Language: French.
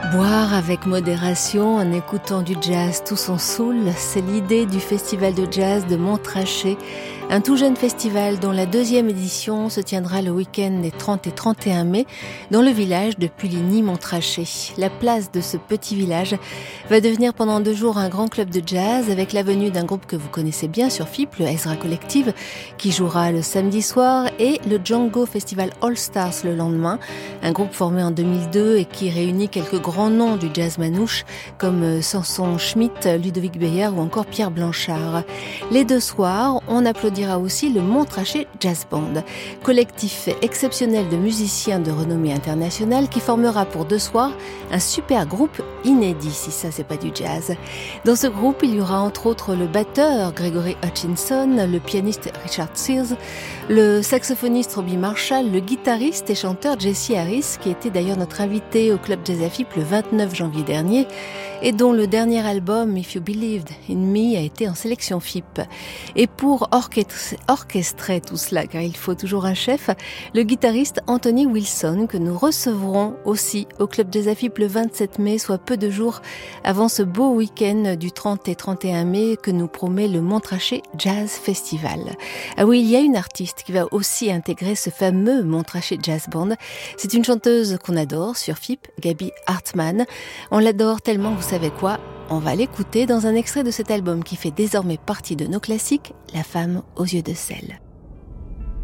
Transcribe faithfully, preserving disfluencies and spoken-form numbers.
Boire avec modération en écoutant du jazz tout son soul, c'est l'idée du festival de jazz de Montrachet, un tout jeune festival dont la deuxième édition se tiendra le week-end des trente et trente et un mai dans le village de Puligny-Montrachet. La place de ce petit village va devenir pendant deux jours un grand club de jazz avec la venue d'un groupe que vous connaissez bien sur F I P, le Ezra Collective, qui jouera le samedi soir, et le Django Festival All Stars le lendemain, un groupe formé en deux mille deux et qui réunit quelques grands noms du jazz manouche comme Samson Schmidt, Ludovic Beyer ou encore Pierre Blanchard. Les deux soirs, on applaudira aussi le Montrachet Jazz Band, collectif exceptionnel de musiciens de renommée internationale qui formera pour deux soirs un super groupe inédit, si ça c'est pas du jazz. Dans ce groupe, il y aura entre autres le batteur Gregory Hutchinson, le pianiste Richard Sears, le saxophoniste Robbie Marshall, le guitariste et chanteur Jesse Harris, qui était d'ailleurs notre invité au Club Jazz à F I P le vingt-neuf janvier dernier et dont le dernier album If You Believed in Me a été en sélection F I P. Et pour orchestrer, orchestrer tout cela, car il faut toujours un chef, le guitariste Anthony Wilson, que nous recevrons aussi au Club Jazz à F I P le vingt-sept mai, soit peu de jours avant ce beau week-end du trente et trente et un mai que nous promet le Montrachet Jazz Festival. Ah oui, il y a une artiste qui va aussi intégrer ce fameux Montrachet Jazz Band. C'est une chanteuse qu'on adore sur F I P, Gaby Hartmann. On l'adore tellement, vous savez quoi ? On va l'écouter dans un extrait de cet album qui fait désormais partie de nos classiques, La femme aux yeux de sel.